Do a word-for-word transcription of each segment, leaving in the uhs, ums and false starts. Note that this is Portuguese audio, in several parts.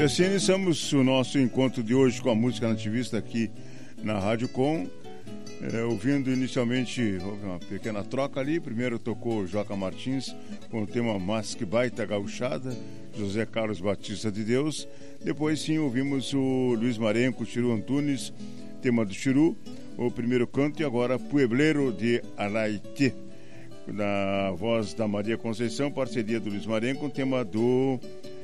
E assim iniciamos o nosso encontro de hoje com a música nativista aqui na Rádio Com, é, ouvindo inicialmente, houve uma pequena troca ali. Primeiro tocou Joca Martins com o tema Mas Que Baita Gauchada, José Carlos Batista de Deus. Depois sim ouvimos o Luiz Marenco, Chiru Antunes, tema do Chiru, o primeiro canto, e agora Puebleiro de Araitê, na voz da Maria Conceição, parceria do Luiz Marenco, tema do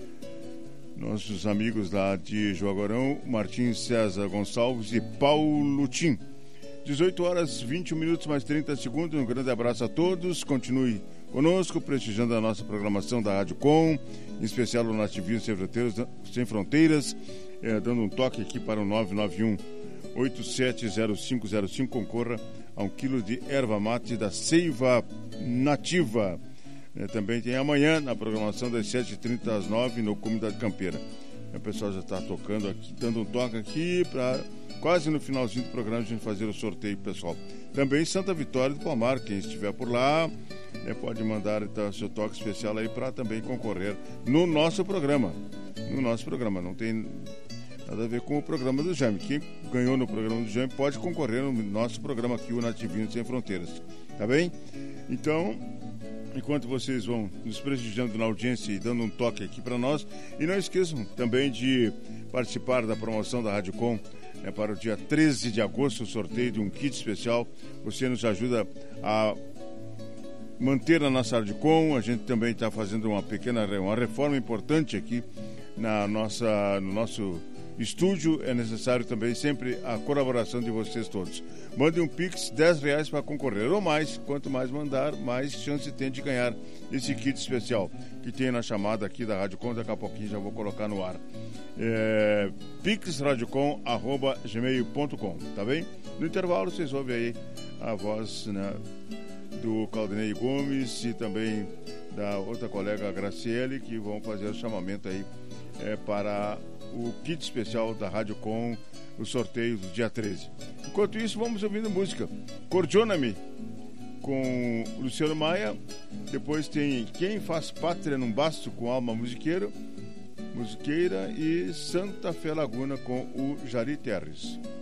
nossos amigos lá de Joagorão, Martins César Gonçalves e Paulo Tim. dezoito horas, vinte e um minutos mais trinta segundos. Um grande abraço a todos. Continue conosco, prestigiando a nossa programação da Rádio Com, em especial o Nativismo Sem Fronteiras, Sem Fronteiras é, dando um toque aqui para o nove nove um, oito sete zero cinco zero cinco. Concorra a um quilo de erva mate da Seiva Nativa. É, também tem amanhã na programação das sete e trinta às nove no Comunidade Campeira. O pessoal já está tocando aqui, dando um toque aqui para quase no finalzinho do programa a gente fazer o sorteio, pessoal. Também Santa Vitória do Palmar, quem estiver por lá, né, pode mandar então, seu toque especial aí para também concorrer no nosso programa. No nosso programa, não tem nada a ver com o programa do Jaime. Quem ganhou no programa do Jaime pode concorrer no nosso programa aqui, o Nativismo Sem Fronteiras. Tá bem? Então, enquanto vocês vão nos prestigiando na audiência e dando um toque aqui para nós, e não esqueçam também de participar da promoção da Rádio Com, né, para o dia treze de agosto, o sorteio de um kit especial. Você nos ajuda a manter a nossa Rádio Com. A gente também está fazendo uma pequena uma reforma importante aqui na nossa, no nosso estúdio. É necessário também sempre a colaboração de vocês todos. Mande um Pix, dez reais para concorrer ou mais. Quanto mais mandar, mais chance tem de ganhar esse kit especial que tem na chamada aqui da Rádio Com. Daqui a pouquinho já vou colocar no ar. É, pix radiocom arroba gmail ponto com, tá bem? No intervalo vocês ouvem aí a voz, né, do Claudinei Gomes e também da outra colega Graciele, que vão fazer o chamamento aí é, para o kit especial da Rádio Com, o sorteio do dia treze. Enquanto isso, vamos ouvindo música. Cordiona-me com Luciano Maia. Depois tem Quem Faz Pátria Num Basto com Alma Musiqueira, Musiqueira, e Santa Fé Laguna com o Jari Terres.